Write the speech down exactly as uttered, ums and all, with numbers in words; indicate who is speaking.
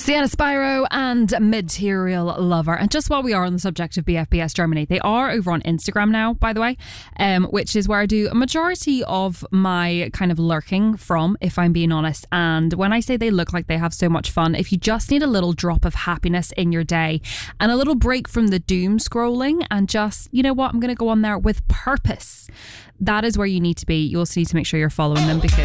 Speaker 1: Sienna Spyro and Material Lover. And just while we are on the subject of B F B S Germany, they are over on Instagram now, by the way, um, which is where I do a majority of my kind of lurking from, if I'm being honest. And when I say they look like they have so much fun, if you just need a little drop of happiness in your day and a little break from the doom scrolling and just, you know what, I'm going to go on there with purpose, that is where you need to be. You also need to make sure you're following them because